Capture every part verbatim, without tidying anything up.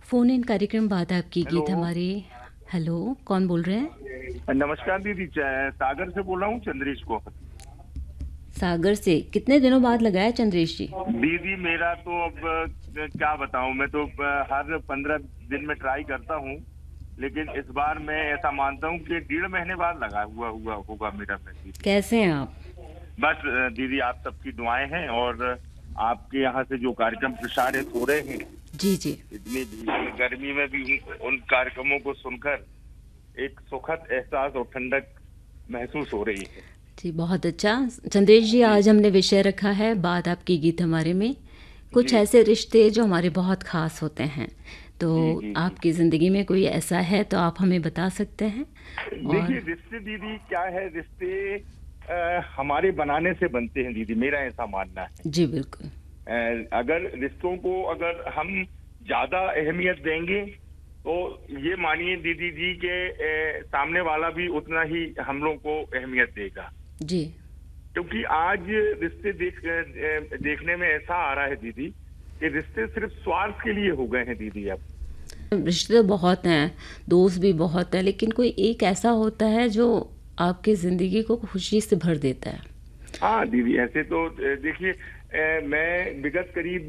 Phone इन कार्यक्रम बात आपकी हेलो। गीत हमारे। हेलो, कौन बोल रहे हैं? नमस्कार दीदी, च- सागर से बोल रहा हूँ, चंद्रेश को। सागर से कितने दिनों बाद लगाया चंद्रेश जी? दीदी मेरा तो अब अ, क्या बताऊं, मैं तो अ, हर पंद्रह दिन में ट्राई करता हूँ, लेकिन इस बार मैं ऐसा मानता हूँ कि डेढ़ महीने बाद लगा हुआ हुआ होगा मेरा मैसेज। कैसे हैं आप? बस अ, दीदी आप सबकी दुआएं हैं, और आपके यहाँ से जो कार्यक्रम प्रसारित हो रहे हैं, जी जी। इतनी भीषण गर्मी में भी उन, उन कार्यक्रमों को सुनकर एक सुखद एहसास और ठंडक महसूस हो रही है। जी, बहुत अच्छा। चंद्रेश जी, जी आज हमने विषय रखा है बात आपकी गीत हमारे में, कुछ जी ऐसे रिश्ते जो हमारे बहुत ख़ास होते हैं। तो जी जी जी। आपकी ज़िंदगी में कोई ऐसा है तो आप हमें बता सकते हैं। देखिए, और रिश्ते दीदी क्या है, रिश्ते अ, हमारे बनाने से बनते हैं दीदी, मेरा ऐसा मानना है। जी बिल्कुल। अ, अगर रिश्तों को अगर हम ज्यादा अहमियत देंगे, तो ये मानिए दीदी जी के अ, सामने वाला भी उतना ही हम लोग को अहमियत देगा। जी। क्योंकि आज रिश्ते देख अ, देखने में ऐसा आ रहा है दीदी कि रिश्ते सिर्फ स्वार्थ के लिए हो गए हैं दीदी अब। रिश्ते तो बहुत हैं, दोस्त भी बहुत हैं, लेकिन कोई एक ऐसा होता है जो आपकी ज़िंदगी को खुशी से भर देता है। हाँ दीदी, ऐसे तो अ, देखिए, अ, मैं विगत करीब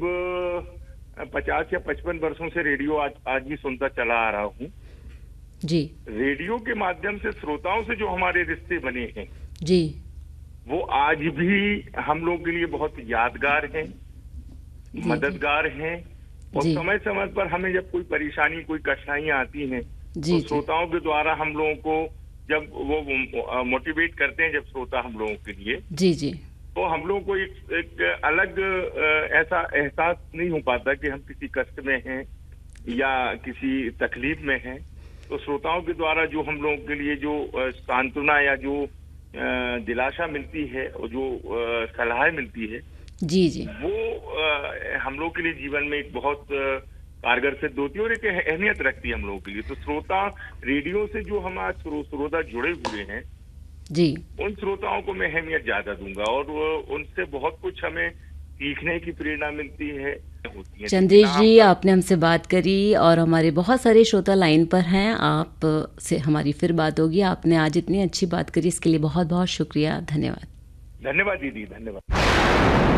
पचास या पचपन वर्षों से रेडियो आज आज भी सुनता चला आ रहा हूँ। जी रेडियो के माध्यम से श्रोताओं से जो हमारे रिश्ते बने हैं, जी। वो आज भी हम लोग के लिए बहुत यादगार हैं, जी जी। मददगार हैं। और जी समय समय पर हमें जब कोई परेशानी, कोई कठिनाइयां आती हैं, तो जी। जी श्रोताओं के द्वारा हम लोगों को जब वो मोटिवेट करते हैं, जब श्रोता हम लोगों के लिए, जी। जी तो हम लोगों को एक, एक अलग अ, ऐसा एहसास नहीं हो पाता कि हम किसी कष्ट में हैं या किसी तकलीफ में हैं। तो श्रोताओं के द्वारा जो हम लोगों के लिए जो अ, सांत्वना या जो अ, दिलासा मिलती है, और जो अ, सलाह मिलती है, जी। जी वो अ, हम लोग के लिए जीवन में एक बहुत अ, कारगर सिद्ध होती है और एक अहमियत रखती है हम लोगों के लिए। तो श्रोता, रेडियो से जो हम आज श्रो- श्रोता जुड़े हुए हैं, जी। उन श्रोताओं को मैं अहमियत ज्यादा दूंगा, और वो उनसे बहुत कुछ हमें सीखने की प्रेरणा मिलती है, होती है दीदी ना चंद्रेश हम। जी, आपने हमसे बात करी और हमारे बहुत सारे श्रोता लाइन पर हैं। आप से हमारी फिर बात होगी। आपने आज इतनी अच्छी बात करी, इसके लिए बहुत बहुत शुक्रिया, धन्यवाद। धन्यवाद दीदी, धन्यवाद।